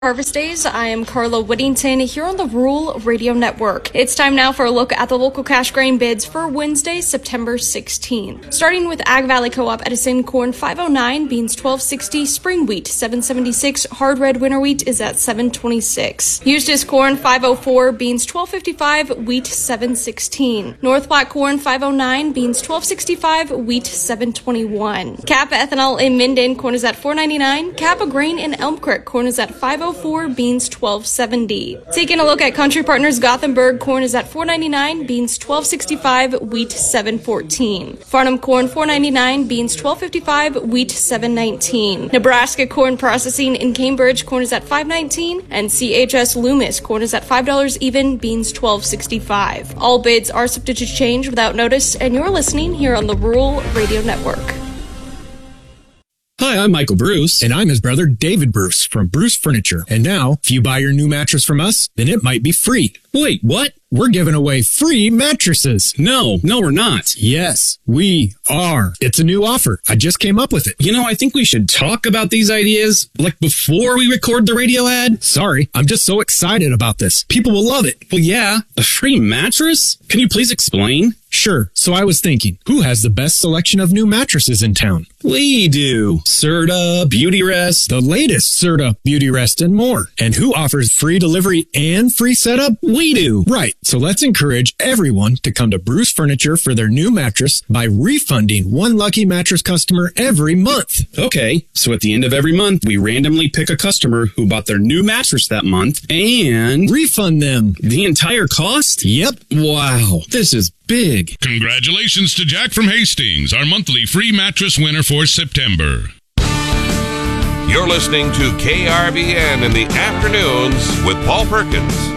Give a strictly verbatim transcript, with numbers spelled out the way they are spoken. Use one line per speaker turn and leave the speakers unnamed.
Harvest Days. I am Carla Whittington here on the Rural Radio Network. It's time now for a look at the local cash grain bids for Wednesday, September sixteenth. Starting with Ag Valley Co-op Edison, corn five oh nine, beans twelve sixty, spring wheat seven seventy-six, hard red winter wheat is at seven twenty-six. Eustis corn five oh four, beans twelve fifty-five, wheat seven sixteen. North Platte corn five oh nine, beans twelve sixty-five, wheat seven twenty-one. Kappa ethanol in Minden, corn is at four ninety-nine. Kappa grain in Elm Creek, corn is at five oh four, beans twelve seventy. Taking a look at Country Partners Gothenburg, corn is at four ninety-nine, beans twelve sixty-five, wheat seven fourteen. Farnham corn four ninety-nine, beans twelve fifty-five, wheat seven nineteen. Nebraska corn processing in Cambridge, corn is at five nineteen, and C H S Loomis corn is at five dollars even, beans twelve sixty-five. All bids are subject to change without notice, and you're listening here on the Rural Radio Network.
Hi, I'm Michael Bruce.
And I'm his brother, David Bruce, from Bruce Furniture. And now, if you buy your new mattress from us, then it might be free.
Wait, what?
We're giving away free mattresses.
No, no, we're not.
Yes, we are. It's a new offer. I just came up with it.
You know, I think we should talk about these ideas, like, before we record the radio ad.
Sorry, I'm just so excited about this. People will love it.
Well, yeah, a free mattress? Can you please explain?
Sure. So I was thinking, who has the best selection of new mattresses in town?
We do. Serta, Beautyrest,
the latest Serta, Beautyrest, and more. And who offers free delivery and free setup?
We do.
Right. So let's encourage everyone to come to Bruce Furniture for their new mattress by refunding one lucky mattress customer every month.
Okay. So at the end of every month, we randomly pick a customer who bought their new mattress that month and
refund them
the entire cost?
Yep.
Wow. This is big.
Congratulations to Jack from Hastings, our monthly free mattress winner for September.
You're listening to K R B N in the afternoons with Paul Perkins.